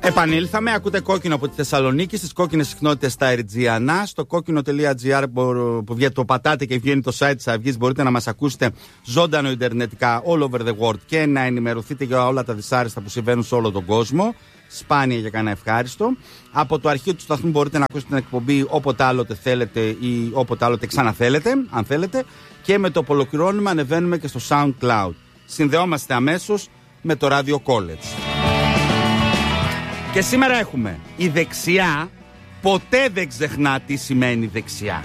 Επανήλθαμε, ακούτε Κόκκινο από τη Θεσσαλονίκη, στις κόκκινες συχνότητες στα Αεριτζιανά. Στο κόκκινο.gr που το πατάτε και βγαίνει το site της Αυγής, μπορείτε να μας ακούσετε ζωντανό ιντερνετικά all over the world και να ενημερωθείτε για όλα τα δυσάρεστα που συμβαίνουν σε όλο τον κόσμο. Σπάνια για κανένα ευχάριστο. Από το αρχείο του σταθμού μπορείτε να ακούσετε την εκπομπή όποτε άλλοτε θέλετε ή όποτε άλλοτε ξαναθέλετε, αν θέλετε. Και με το που ολοκληρώνουμε ανεβαίνουμε και στο SoundCloud. Συνδεόμαστε αμέσως με το Radio College. Και σήμερα έχουμε η δεξιά ποτέ δεν ξεχνά τι σημαίνει δεξιά.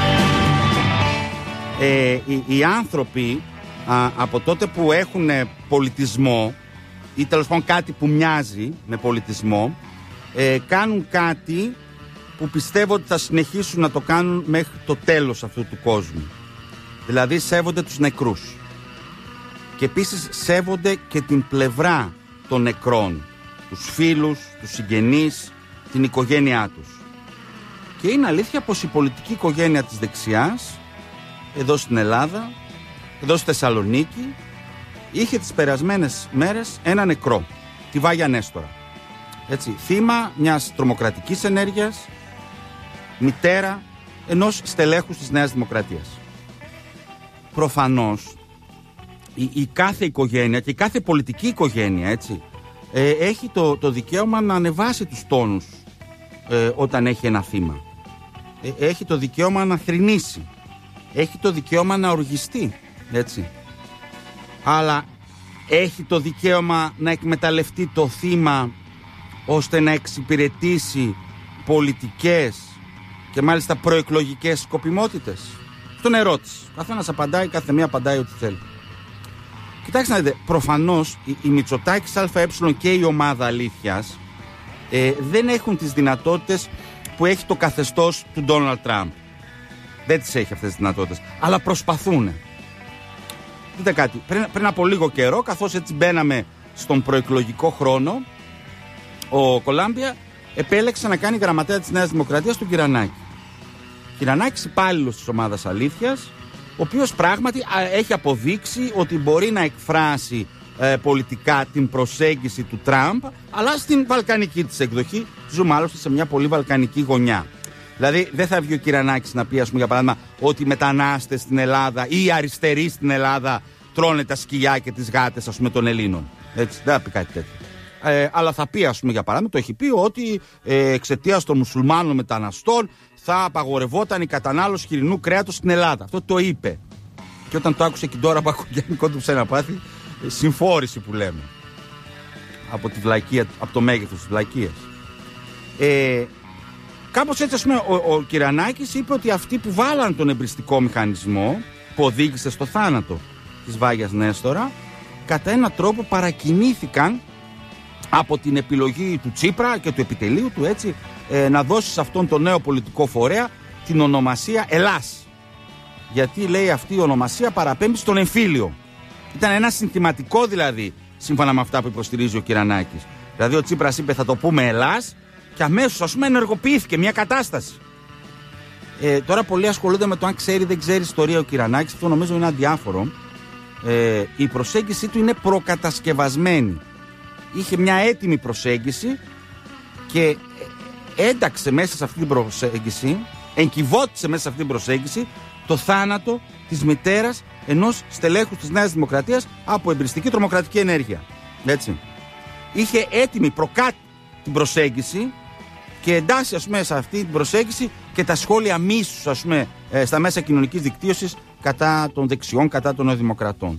Οι άνθρωποι από τότε που έχουν πολιτισμό ή τέλος πάντων κάτι που μοιάζει με πολιτισμό, κάνουν κάτι που πιστεύω ότι θα συνεχίσουν να το κάνουν μέχρι το τέλος αυτού του κόσμου. Δηλαδή σέβονται τους νεκρούς και επίσης σέβονται και την πλευρά των νεκρών, τους φίλους, τους συγγενείς, την οικογένειά τους. Και είναι αλήθεια πως η πολιτική οικογένεια της δεξιάς εδώ στην Ελλάδα, εδώ στη Θεσσαλονίκη, είχε τις περασμένες μέρες ένα νεκρό, τη Βάγια Νέστορα. Έτσι, θύμα μιας τρομοκρατικής ενέργειας, μητέρα ενός στελέχους της Νέας Δημοκρατίας. Προφανώς η κάθε οικογένεια και η κάθε πολιτική οικογένεια, έτσι, έχει το δικαίωμα να ανεβάσει τους τόνους όταν έχει ένα θύμα. Έχει το δικαίωμα να θρηνήσει. Έχει το δικαίωμα να οργιστεί, έτσι. Αλλά έχει το δικαίωμα να εκμεταλλευτεί το θύμα ώστε να εξυπηρετήσει πολιτικές και μάλιστα προεκλογικές σκοπιμότητες. Στον ερώτηση. Καθένας απαντάει, κάθε μία απαντάει ό,τι θέλει. Κοιτάξτε να δείτε, προφανώς η Μητσοτάκης ΑΕ και η ομάδα αλήθειας δεν έχουν τις δυνατότητες που έχει το καθεστώς του Ντόναλντ Τραμπ. Δεν τις έχει αυτές τις δυνατότητες. Αλλά προσπαθούν. Δείτε κάτι, πριν από λίγο καιρό, καθώς έτσι μπαίναμε στον προεκλογικό χρόνο, ο Κολάμπια επέλεξε να κάνει γραμματέα της Νέας Δημοκρατίας τον Κυρανάκη. Κυρανάκης υπάλληλος της ομάδας αλήθειας, ο οποίος πράγματι έχει αποδείξει ότι μπορεί να εκφράσει πολιτικά την προσέγγιση του Τραμπ, αλλά στην βαλκανική της εκδοχή. Ζούμε άλλωστε σε μια πολύ βαλκανική γωνιά. Δηλαδή δεν θα βγει ο Κυρανάκης να πει, ας πούμε, για παράδειγμα, ότι οι μετανάστες στην Ελλάδα ή οι αριστεροί στην Ελλάδα τρώνε τα σκυλιά και τις γάτες, ας πούμε, των Ελλήνων. Έτσι, δεν θα πει κάτι τέτοιο. Αλλά θα πει, ας πούμε, για παράδειγμα, το έχει πει ότι εξαιτίας των μουσουλμάνων μεταναστών θα απαγορευόταν η κατανάλωση χοιρινού κρέατος στην Ελλάδα. Αυτό το είπε. Και όταν το άκουσε και τώρα Μπακογιάννη, κόντουψε ένα πάθη, συμφόρηση που λέμε. Από τη βλακεία, από το μέγεθος της βλακείας. Κάπως έτσι, ας πούμε, ο Κυρανάκης είπε ότι αυτοί που βάλαν τον εμπριστικό μηχανισμό που οδήγησε στο θάνατο της Βάγιας Νέστορα, κατά έναν τρόπο παρακινήθηκαν από την επιλογή του Τσίπρα και του επιτελείου του, έτσι, να δώσει σε αυτόν τον νέο πολιτικό φορέα την ονομασία Ελλάς. Γιατί, λέει, αυτή η ονομασία παραπέμπει στον εμφύλιο. Ήταν ένα συνθηματικό, δηλαδή, σύμφωνα με αυτά που υποστηρίζει ο Κυρανάκης. Δηλαδή ο Τσίπρας είπε θα το πούμε Ελλάς και αμέσως, ας πούμε, ενεργοποιήθηκε μια κατάσταση. Τώρα πολλοί ασχολούνται με το αν ξέρει ή δεν ξέρει ιστορία ο Κυρανάκης. Αυτό νομίζω είναι αδιάφορο. Η προσέγγιση του είναι προκατασκευασμένη. Είχε μια έτοιμη προσέγγιση και ένταξε μέσα σε αυτή την προσέγγιση, εγκυβώτησε μέσα σε αυτή την προσέγγιση το θάνατο της μητέρας ενός στελέχους της Νέας Δημοκρατίας από εμπριστική τρομοκρατική ενέργεια. Έτσι. Είχε έτοιμη την προσέγγιση και εντάσσει, ας πούμε, σε αυτή την προσέγγιση και τα σχόλια μίσους, ας πούμε, στα μέσα κοινωνικής δικτύωσης κατά των δεξιών, κατά των νεοδημοκρατών.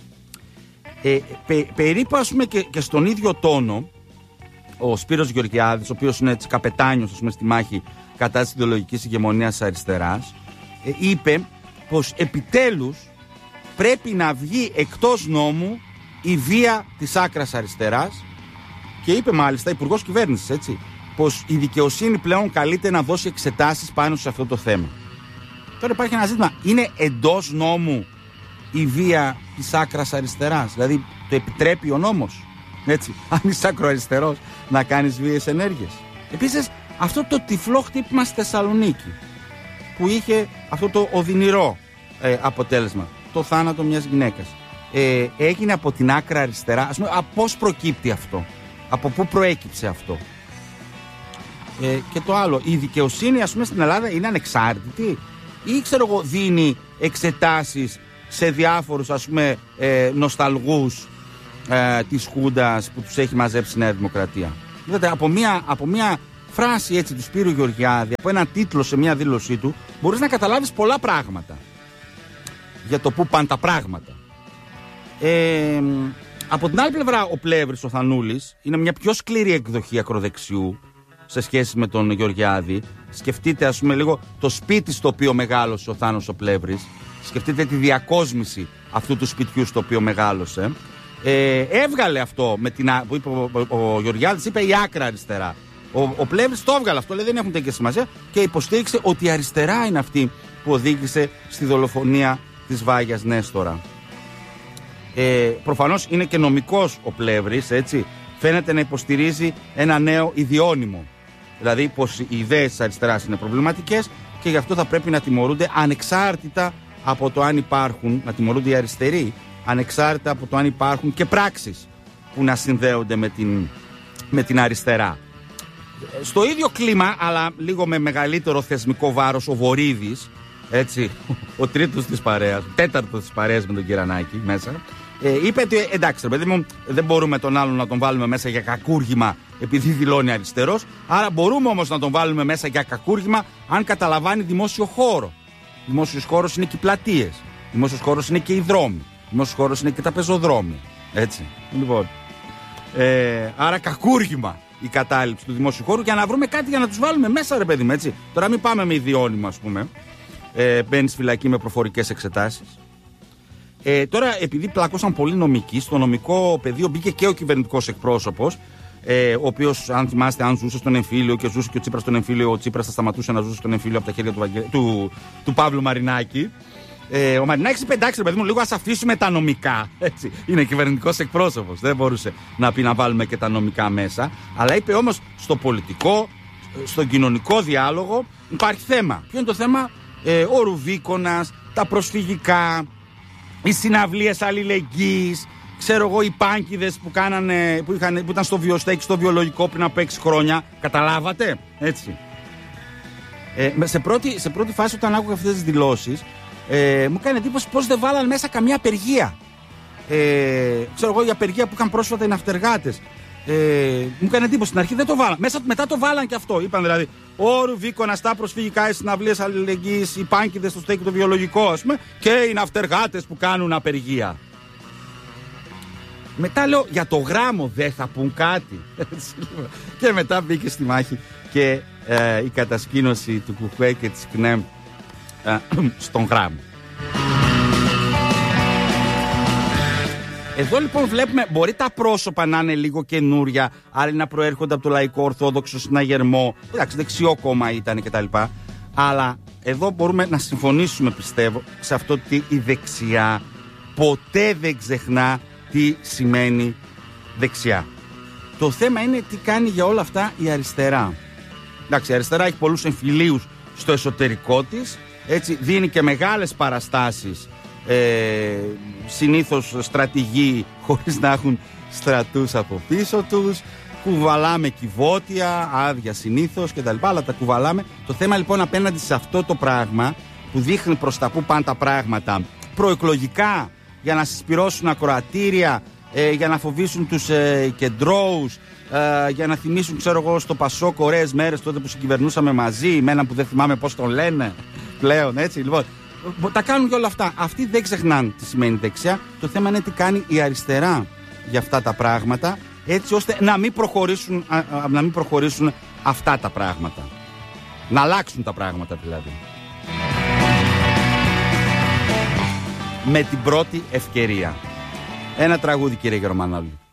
Περίπου, ας πούμε, και στον ίδιο τόνο ο Σπύρος Γεωργιάδης, ο οποίος είναι καπετάνιος, ας πούμε, στη μάχη κατά της ιδεολογικής ηγεμονίας της αριστεράς, είπε πως επιτέλους πρέπει να βγει εκτός νόμου η βία της άκρας αριστεράς και είπε μάλιστα, υπουργός κυβέρνησης, έτσι, πως η δικαιοσύνη πλέον καλείται να δώσει εξετάσεις πάνω σε αυτό το θέμα. Τώρα υπάρχει ένα ζήτημα, είναι εντός νόμου η βία της άκρας αριστεράς? Δηλαδή το επιτρέπει ο νόμος, έτσι, αν είσαι ακροαριστερός να κάνεις βίαιες ενέργειες? Επίσης αυτό το τυφλό χτύπημα στη Θεσσαλονίκη που είχε αυτό το οδυνηρό αποτέλεσμα, το θάνατο μιας γυναίκας, έγινε από την άκρα αριστερά. Ας πούμε, πώς προκύπτει αυτό? Από πού προέκυψε αυτό? Και το άλλο, η δικαιοσύνη, ας πούμε, στην Ελλάδα είναι ανεξάρτητη ή, ξέρω εγώ, δίνει εξετάσεις σε διάφορους, ας πούμε, νοσταλγούς της Χούντας που τους έχει μαζέψει η Νέα Δημοκρατία? Δηλαδή, από μια φράση έτσι του Σπύρου Γεωργιάδη, από ένα τίτλο σε μια δήλωσή του, μπορείς να καταλάβεις πολλά πράγματα για το πού πάνε τα πράγματα. Από την άλλη πλευρά, ο Πλεύρης, ο Θανούλης, είναι μια πιο σκληρή εκδοχή ακροδεξιού σε σχέση με τον Γεωργιάδη. Σκεφτείτε, ας πούμε, λίγο το σπίτι στο οποίο μεγάλωσε ο Θάνος ο Πλεύρης. Σκεφτείτε τη διακόσμηση αυτού του σπιτιού στο οποίο μεγάλωσε. Έβγαλε αυτό με την, που είπε ο Γεωργιάδης, είπε η άκρα αριστερά. Ο Πλεύρης το έβγαλε αυτό, λέει δεν έχουν τέτοια σημασία, και υποστήριξε ότι η αριστερά είναι αυτή που οδήγησε στη δολοφονία της Βάγιας Νέστορα. Προφανώς είναι και νομικός ο Πλεύρης, έτσι. Φαίνεται να υποστηρίζει ένα νέο ιδιώνυμο. Δηλαδή πως οι ιδέες της αριστεράς είναι προβληματικές και γι' αυτό θα πρέπει να τιμωρούνται ανεξάρτητα από το αν υπάρχουν, να τιμωρούνται οι αριστεροί, ανεξάρτητα από το αν υπάρχουν και πράξεις που να συνδέονται με την αριστερά. Στο ίδιο κλίμα, αλλά λίγο με μεγαλύτερο θεσμικό βάρος, ο Βορίδης, έτσι, ο τρίτος της παρέας, τέταρτος της παρέας με τον Κυρανάκη μέσα, είπε ότι εντάξει, ρε παιδί μου, δεν μπορούμε τον άλλον να τον βάλουμε μέσα για κακούργημα επειδή δηλώνει αριστερός. Άρα μπορούμε όμως να τον βάλουμε μέσα για κακούργημα αν καταλαμβάνει δημόσιο χώρο. Δημόσιος χώρος είναι και οι πλατείες. Δημόσιος χώρος είναι και οι δρόμοι. Δημόσιος χώρος είναι και τα πεζοδρόμια. Έτσι. Λοιπόν. Άρα κακούργημα η κατάληψη του δημόσιου χώρου για να βρούμε κάτι για να τους βάλουμε μέσα, ρε παιδί μου. Έτσι. Τώρα μην πάμε με ιδιώνυμο, ας πούμε. Μπαίνεις φυλακή με προφορικές εξετάσεις. Τώρα, επειδή πλακώσαν πολύ νομικοί, στο νομικό πεδίο μπήκε και ο κυβερνητικός εκπρόσωπος, ο οποίος, αν θυμάστε, αν ζούσε στον εμφύλιο και ζούσε και ο Τσίπρας στον εμφύλιο, ο Τσίπρας θα σταματούσε να ζούσε στον εμφύλιο από τα χέρια του Παύλου Μαρινάκη. Ο Μαρινάκης είπε: εντάξει, παιδί μου, λίγο ας αφήσουμε τα νομικά. Έτσι. Είναι κυβερνητικός εκπρόσωπος. Δεν μπορούσε να πει να βάλουμε και τα νομικά μέσα. Αλλά είπε όμως στο πολιτικό, στον κοινωνικό διάλογο υπάρχει θέμα. Ποιο είναι το θέμα? Ο Ρουβίκονας, τα προσφυγικά, οι συναυλίες αλληλεγγύης, ξέρω εγώ, οι πάνκιδες που ήταν στο βιοστέκι, στο βιολογικό πριν από 6 χρόνια. Καταλάβατε? Έτσι. Σε πρώτη φάση, όταν άκουγα αυτές τις δηλώσεις, μου έκανε εντύπωση πως δεν βάλαν μέσα καμία απεργία. Ξέρω εγώ, η απεργία που είχαν πρόσφατα οι ναυτεργάτες. Μου έκανε εντύπωση στην αρχή, δεν το βάλαν. Μετά το βάλαν και αυτό. Είπαν δηλαδή: ο Ρουβίκονας, τα προσφυγικά, οι συναυλίες αλληλεγγύης, οι πάνκιδες στο στέκι το βιολογικό, ας πούμε, και οι ναυτεργάτες που κάνουν απεργία. Μετά λέω: για το γράμμο δεν θα πουν κάτι? Και μετά μπήκε στη μάχη και η κατασκήνωση του Κουκουέ και της ΚΝΕΜ στον γράμμο. Εδώ λοιπόν βλέπουμε, μπορεί τα πρόσωπα να είναι λίγο καινούρια, άλλοι να προέρχονται από το λαϊκό ορθόδοξο συναγερμό, εντάξει, δεξιό κόμμα ήταν κτλ. Αλλά εδώ μπορούμε να συμφωνήσουμε, πιστεύω, σε αυτό ότι η δεξιά ποτέ δεν ξεχνά τι σημαίνει δεξιά. Το θέμα είναι τι κάνει για όλα αυτά η αριστερά. Εντάξει, η αριστερά έχει πολλούς εμφυλίους στο εσωτερικό της, έτσι, δίνει και μεγάλες παραστάσεις, συνήθως στρατηγοί χωρίς να έχουν στρατούς από πίσω τους, κουβαλάμε κυβότια, άδεια συνήθως κτλ. Αλλά τα κουβαλάμε. Το θέμα λοιπόν απέναντι σε αυτό το πράγμα που δείχνει προς τα που πάνε τα πράγματα προεκλογικά, για να συσπυρώσουν ακροατήρια, για να φοβήσουν τους κεντρώους, για να θυμίσουν, ξέρω εγώ, στο Πασόκ ωραίες μέρες τότε που συγκυβερνούσαμε μαζί, με έναν που δεν θυμάμαι πώς τον λένε πλέον, έτσι. Λοιπόν, τα κάνουν και όλα αυτά. Αυτοί δεν ξεχνάνε τι σημαίνει δεξιά. Το θέμα είναι τι κάνει η αριστερά για αυτά τα πράγματα, έτσι ώστε να μην προχωρήσουν αυτά τα πράγματα. Να αλλάξουν τα πράγματα δηλαδή. Με την πρώτη ευκαιρία. Ένα τραγούδι, κύριε Γερμανόλη.